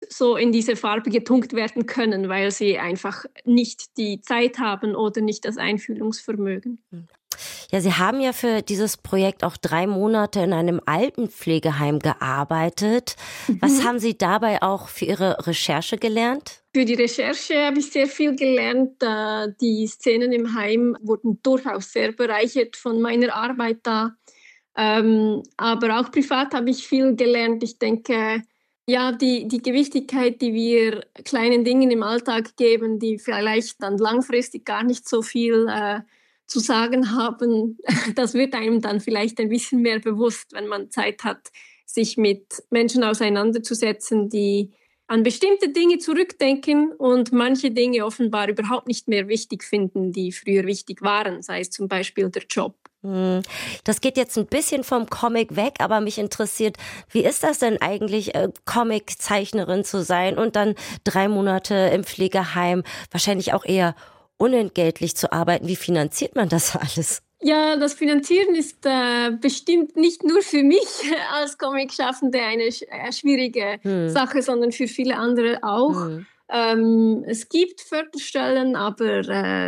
so in diese Farbe getunkt werden können, weil sie einfach nicht die Zeit haben oder nicht das Einfühlungsvermögen. Ja, Sie haben ja für dieses Projekt auch 3 Monate in einem Altenpflegeheim gearbeitet. Was Mhm. haben Sie dabei auch für Ihre Recherche gelernt? Für die Recherche habe ich sehr viel gelernt. Die Szenen im Heim wurden durchaus sehr bereichert von meiner Arbeit da. Aber auch privat habe ich viel gelernt. Ich denke, ja, die Gewichtigkeit, die wir kleinen Dingen im Alltag geben, die vielleicht dann langfristig gar nicht so viel zu sagen haben, das wird einem dann vielleicht ein bisschen mehr bewusst, wenn man Zeit hat, sich mit Menschen auseinanderzusetzen, die an bestimmte Dinge zurückdenken und manche Dinge offenbar überhaupt nicht mehr wichtig finden, die früher wichtig waren, sei es zum Beispiel der Job. Das geht jetzt ein bisschen vom Comic weg, aber mich interessiert, wie ist das denn eigentlich, Comiczeichnerin zu sein und dann 3 Monate im Pflegeheim, wahrscheinlich auch eher unentgeltlich zu arbeiten? Wie finanziert man das alles? Ja, das Finanzieren ist bestimmt nicht nur für mich als Comicschaffende eine schwierige Mhm. Sache, sondern für viele andere auch. Mhm. Es gibt Förderstellen, aber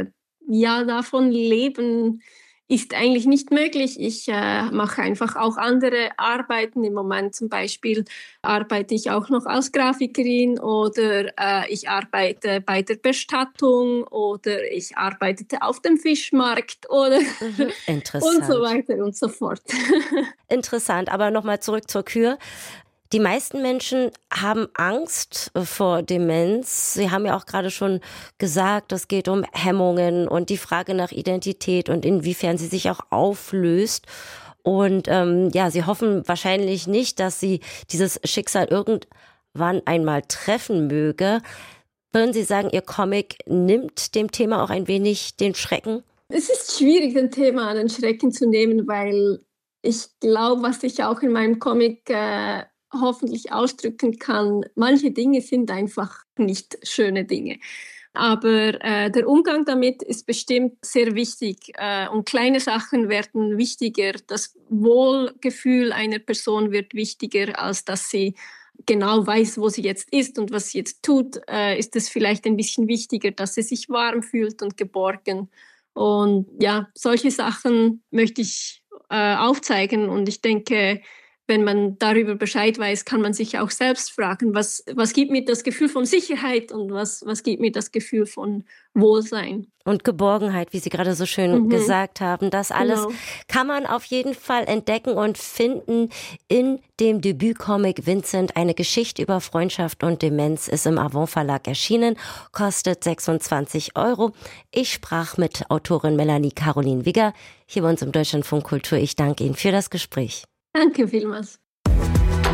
ja, davon leben ist eigentlich nicht möglich. Ich mache einfach auch andere Arbeiten. Im Moment zum Beispiel arbeite ich auch noch als Grafikerin oder ich arbeite bei der Bestattung oder ich arbeitete auf dem Fischmarkt oder Mhm. und so Interessant. weiter und so fort. Interessant, aber nochmal zurück zur Kür. Die meisten Menschen haben Angst vor Demenz. Sie haben ja auch gerade schon gesagt, es geht um Hemmungen und die Frage nach Identität und inwiefern sie sich auch auflöst. Und ja, sie hoffen wahrscheinlich nicht, dass sie dieses Schicksal irgendwann einmal treffen möge. Würden Sie sagen, Ihr Comic nimmt dem Thema auch ein wenig den Schrecken? Es ist schwierig, ein Thema an den Schrecken zu nehmen, weil ich glaube, was ich auch in meinem Comic hoffentlich ausdrücken kann, manche Dinge sind einfach nicht schöne Dinge. Aber der Umgang damit ist bestimmt sehr wichtig. Und kleine Sachen werden wichtiger. Das Wohlgefühl einer Person wird wichtiger, als dass sie genau weiß, wo sie jetzt ist und was sie jetzt tut. Ist es vielleicht ein bisschen wichtiger, dass sie sich warm fühlt und geborgen. Und ja, solche Sachen möchte ich aufzeigen. Und ich denke, wenn man darüber Bescheid weiß, kann man sich auch selbst fragen, was gibt mir das Gefühl von Sicherheit und was gibt mir das Gefühl von Wohlsein. Und Geborgenheit, wie Sie gerade so schön Mhm, gesagt haben. Das alles genau. kann man auf jeden Fall entdecken und finden in dem Debütcomic Vincent. Eine Geschichte über Freundschaft und Demenz ist im Avon Verlag erschienen, kostet 26 Euro. Ich sprach mit Autorin Melanie Caroline Wigger hier bei uns im Deutschlandfunk Kultur. Ich danke Ihnen für das Gespräch. Danke vielmals.